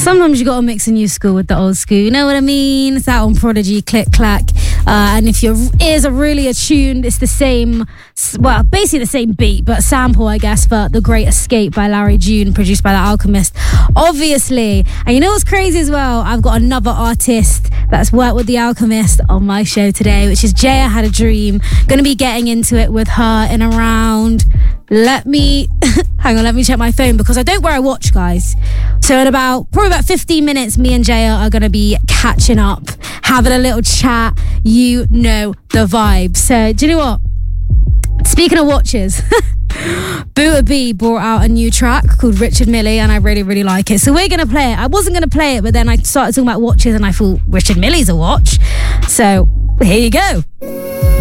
Sometimes you gotta mix a new school with the old school, you know what I mean? It's out on Prodigy, Click Clack. And if your ears are really attuned, it's the same, well, basically the same beat, but sample, I guess, for The Great Escape by Larry June, produced by The Alchemist, obviously. And you know what's crazy as well? I've got another artist that's worked with The Alchemist on my show today, which is Jaya Had a Dream. Gonna be getting into it with her in around... let me check my phone because I don't wear a watch, guys. So in probably about 15 minutes, me and Jaya are going to be catching up, having a little chat. You know the vibe. So do you know what? Speaking of watches, Buta B brought out a new track called Richard Mille, and I really, really like it. So we're going to play it. I wasn't going to play it, but then I started talking about watches and I thought Richard Mille's a watch. So here you go.